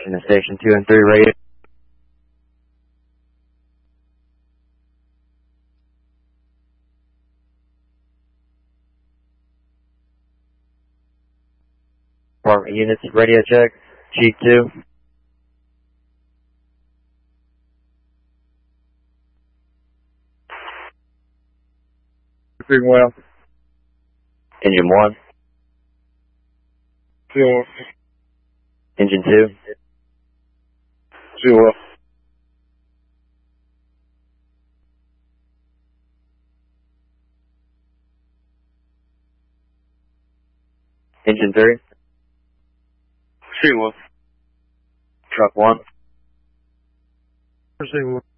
In the station 2 and 3 radio. Department units, radio check. Chief 2. Doing well. Engine 1. Doing well. Engine 2. Doing well. Engine 3. Doing well. Truck 1. Doing well.